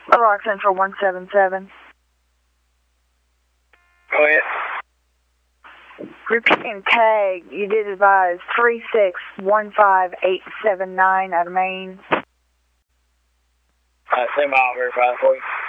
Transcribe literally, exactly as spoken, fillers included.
Rock Central one seven seven. Go ahead. Repeating tag, you did advise three six one five eight seven nine out of Maine. Alright, same out, verify for you.